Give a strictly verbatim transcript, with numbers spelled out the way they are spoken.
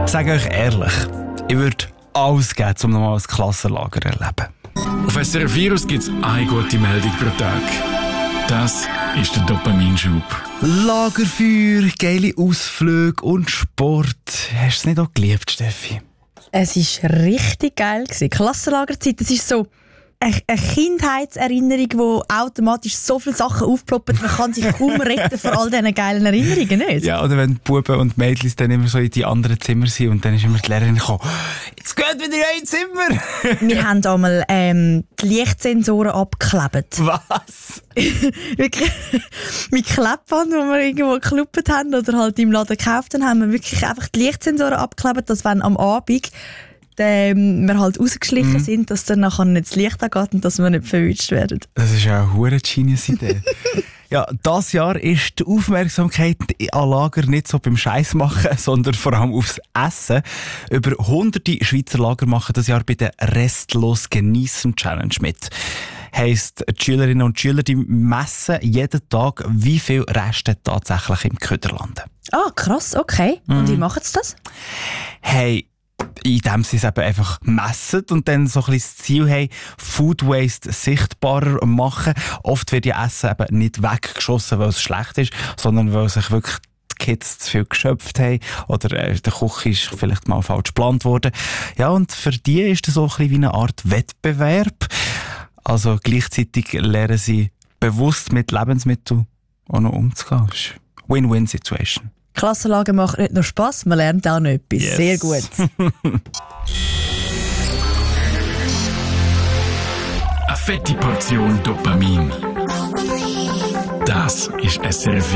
sage euch ehrlich, ich würde alles geben, um nochmal ein Klassenlager zu erleben. Auf S R F Virus gibt es eine gute Meldung pro Tag. Das ist der Dopaminschub. Lagerfeuer, geile Ausflüge und Sport. Hast du es nicht auch geliebt, Steffi? Es war richtig geil. Klassenlagerzeit, das ist so eine Kindheitserinnerung, wo automatisch so viele Sachen aufploppen, man kann sich kaum retten vor all diesen geilen Erinnerungen, nicht? Ja, oder wenn die Buben und Mädchen dann immer so in die anderen Zimmer sind und dann ist immer die Lehrerin gekommen, jetzt geht wieder in ein Zimmer! Wir haben einmal ähm, die Lichtsensoren abgeklebt. Was? Wirklich, mit Klebband, die wir irgendwo gekluppt haben oder halt im Laden gekauft haben, haben wir wirklich einfach die Lichtsensoren abgeklebt, dass wenn am Abend ähm, wir halt rausgeschlichen mhm. sind, dass dann nachher nicht das Licht angeht und dass wir nicht verwünscht werden. Das ist ja eine hure genius Idee. Ja, dieses Jahr ist die Aufmerksamkeit an Lager nicht so beim Scheiß machen, sondern vor allem aufs Essen. Über hunderte Schweizer Lager machen das Jahr bei der Restlos Geniessen Challenge mit. Heisst, die Schülerinnen und Schüler die messen jeden Tag, wie viel Reste tatsächlich im Köder landen. Ah, krass, okay. Und Mhm. wie machen sie das? Hey, indem sie es eben einfach messen und dann so ein bisschen das Ziel haben, Food Waste sichtbarer machen. Oft wird ja Essen eben nicht weggeschossen, weil es schlecht ist, sondern weil sich wirklich die Kids zu viel geschöpft haben oder äh, der Koch ist vielleicht mal falsch geplant worden. Ja, und für die ist das so ein bisschen wie eine Art Wettbewerb. Also gleichzeitig lernen sie bewusst mit Lebensmitteln auch noch umzugehen. Win-Win-Situation. Klassenlager macht nicht nur Spass, man lernt auch noch etwas. Yes. Sehr gut. Eine fette Portion Dopamin. Das ist S R F